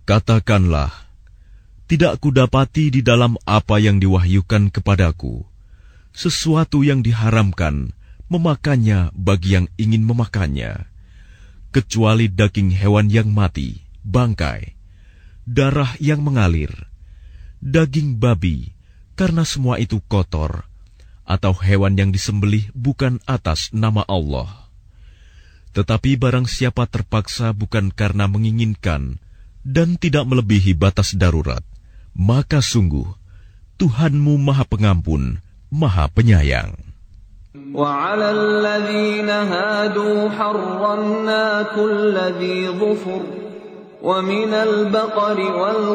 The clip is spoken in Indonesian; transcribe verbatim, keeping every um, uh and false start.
Katakanlah, tidak kudapati di dalam apa yang diwahyukan kepadaku sesuatu yang diharamkan memakannya bagi yang ingin memakannya, kecuali daging hewan yang mati, bangkai, darah yang mengalir, daging babi, karena semua itu kotor, atau hewan yang disembelih bukan atas nama Allah. Tetapi barang siapa terpaksa bukan karena menginginkan dan tidak melebihi batas darurat, maka sungguh Tuhanmu Maha Pengampun, Maha Penyayang. وَعَلَى الَّذِينَ هَادُوا حَرَّمْنَا كُلَّ ذِي ظُفُرٍ وَمِنَ الْبَقَرِ وَالْغَنَمِ